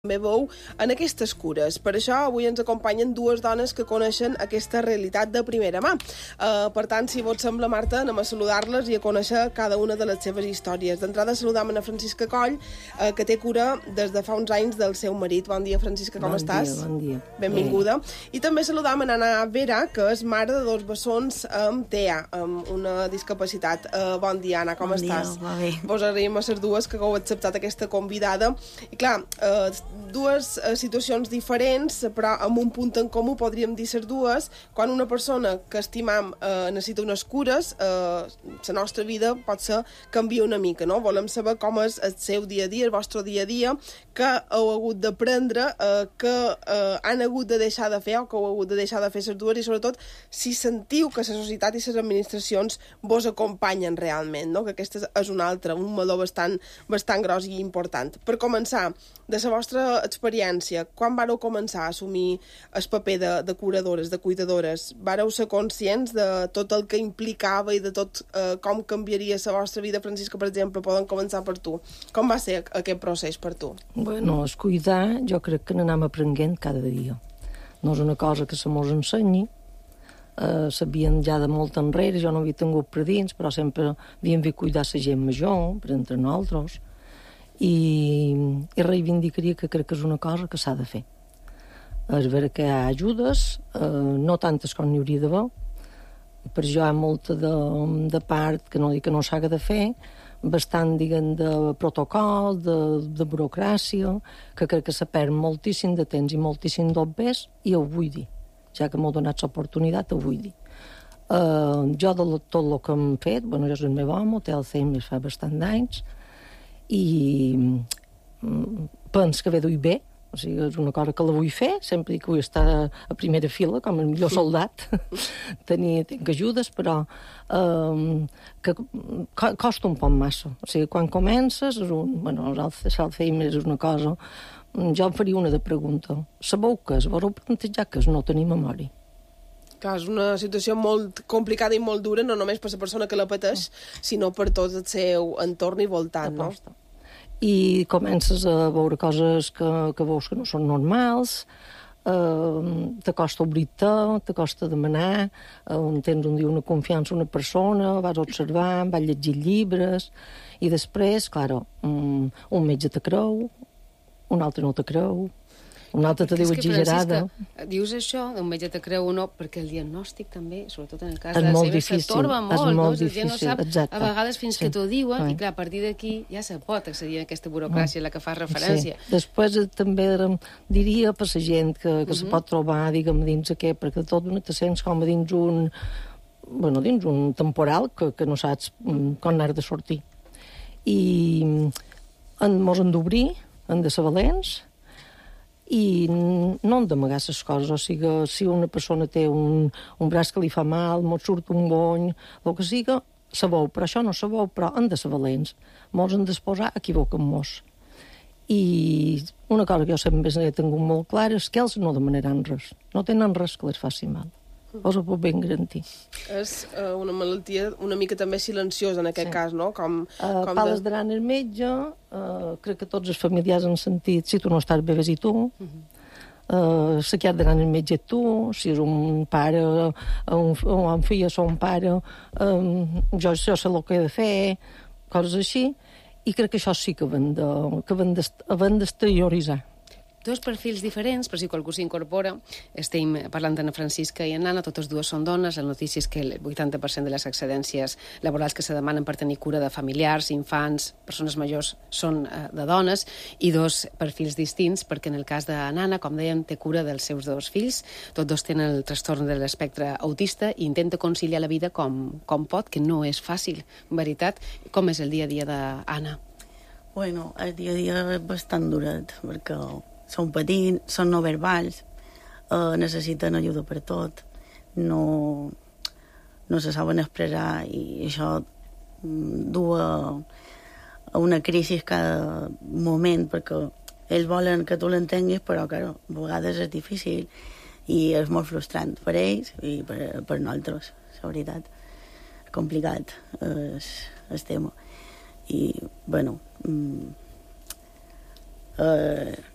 també veu en aquestes cures. Per això avui ens acompanyen dues dones que coneixen aquesta realitat de primera mà. Per tant, si vos sembla, Marta, anem a saludar-les i a conèixer cada una de les seves històries. D'entrada saludam a Francisca Coll, que té cura des de fa uns anys del seu marit. Bon dia, Francisca, com estàs? Bon dia. Benvinguda. I també saludam a Nana Vera, que és mare de dos bessons amb TEA, amb una discapacitat. Bon dia, Anna, com estàs? Bon dia, va bé. Vos agraïm a les dues que heu acceptat aquesta convidada. I clar, dues situacions diferents, però amb un punt en comú podríem dir les dues. Quan una persona que estimam necessita unes cures, la nostra vida pot ser canvia una mica, no? Volem saber com és el seu dia a dia, el vostre dia a dia, que heu hagut d'aprendre, que han hagut de deixar de fer o que heu hagut de deixar de fer les dues, i sobretot si sentiu que la societat i les administracions vos acompanyen realment, no? Que aquesta és un altre, un meló bastant gros i important. Per començar, de la vostra experiència, quan vareu començar a assumir el paper de curadores, de cuidadores? Vareu ser conscients de tot el que implicava i de tot com canviaria la vostra vida? Francisca, per exemple, poden començar per tu. Com va ser aquest procés per tu? Bueno, el cuidar jo crec que n'anem aprenent cada dia. No és una cosa que se mos ensenyi. Sabien ja de molt enrere, jo no havia tingut per dins, però sempre havíem de cuidar la gent major, per entre nosaltres, i reivindicaria que crec que és una cosa que s'ha de fer. És vera que hi ha ajudes, no tantes com n'hi hauria d'haver, per jo hi ha molta de part que no dic que no s'haga de fer, bastant, diguem, de protocol, de burocràcia, que crec que se perd moltíssim de temps i moltíssim d'obès, i ho vull dir. Ja que m'ho donat l'oportunitat, ho vull dir. Jo de tot el que hem fet, bueno, jo soc el meu home, té Alzheimer fa bastant d'anys, i penso que ve d'ull bé, o sigui, és una cosa que la vull fer, sempre dic que vull estar a primera fila, com el millor soldat, tinc ajudes, però que costa un poc massa. O sigui, quan comences, l'Alzheimer és una cosa... Jo em faria una de pregunta. Sabeu què és? Vau plantejar que és no tenir memòria? Clar, és una situació molt complicada i molt dura, no només per la persona que la pateix, sinó per tot el seu entorn i voltant, no? I comences a veure coses que veus que no són normals, te costa obrir-te, te costa demanar, tens un dia una confiança en una persona, vas observant, vas llegir llibres, i després, clar, un metge te creu, un altre no te creu, un altre te diu exagerada. Francisca, dius això, un metge te creu o no, perquè el diagnòstic també, sobretot en el cas de la se torba molt, no? La gent no sap, a vegades fins que t'ho diuen, i clar, a partir d'aquí ja se pot accedir a aquesta burocràcia a la que fas referència. Després també diria per la gent que se pot trobar, diguem, dins aquest, perquè tot d'una te sents com dins un temporal que no saps com n'has de sortir. I mos hem d'obrir, hem de ser valents, i no hem d'amagar les coses. O sigui, si una persona té un braç que li fa mal, mos surt un bony, el que siga, sabeu, però això no sabeu, però hem de ser valents. Mos hem d'exposar, equivoquem-nos. I una cosa que jo sempre he tingut molt clara és que ells no demanaran res. No tenen res que les faci mal. Us ho puc ben garantir. És una malaltia una mica també silenciosa en aquest cas, no? Pales d'anar al metge, crec que tots els familiars han sentit si tu no estàs bé, ves-hi tu. Si qui ha d'anar al metge tu, si és un pare, un fill o un pare, jo sé el que he de fer, coses així, i crec que això sí que havem d'exterioritzar. Dos perfils diferents, per si qualcú s'incorpora. Estem parlant d'Anna Francisca i en Anna, totes dues són dones. La notícia és que el 80% de les excedències laborals que se demanen per tenir cura de familiars, infants, persones majors, són de dones, i dos perfils distints, perquè en el cas de Anna, com dèiem, té cura dels seus dos fills, tots dos tenen el trastorn de l'espectre autista i intenta conciliar la vida com pot, que no és fàcil, en veritat. Com és el dia a dia d'Anna? Bueno, el dia a dia és bastant duret, perquè són petits, són no verbals, necessiten ajuda per tot, no se saben expressar, i això du a una crisi cada moment, perquè ells volen que tu l'entenguis, però clar, a vegades és difícil i és molt frustrant per ells i per nosaltres, la veritat. És complicat el tema. I, bueno,